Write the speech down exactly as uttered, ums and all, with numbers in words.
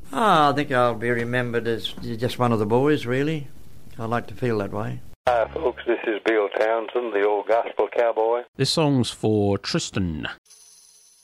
Oh, I think I'll be remembered as just one of the boys, really. I like to feel that way. Hi folks, this is Bill Townsend, the old gospel cowboy. This song's for Tristan.